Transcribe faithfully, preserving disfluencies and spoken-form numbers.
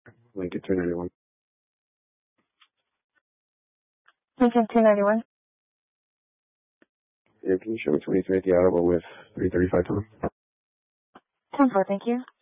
Lincoln two ninety-one. Lincoln two ninety-one. Yeah, can you show me twenty-three at the Ottawa with three thirty-five time? ten four, thank you.